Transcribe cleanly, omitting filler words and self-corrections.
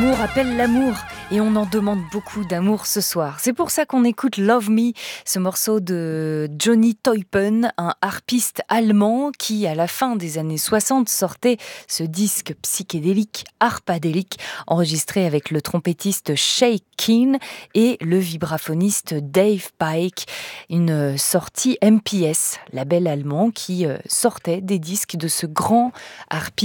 L'amour appelle l'amour et on en demande beaucoup d'amour ce soir. C'est pour ça qu'on écoute Love Me, ce morceau de Johnny Teupen, un harpiste allemand qui, à la fin des années 60, sortait ce disque psychédélique, harpadélique, enregistré avec le trompettiste Shay Keane et le vibraphoniste Dave Pike. Une sortie MPS, label allemand qui sortait des disques de ce grand harpiste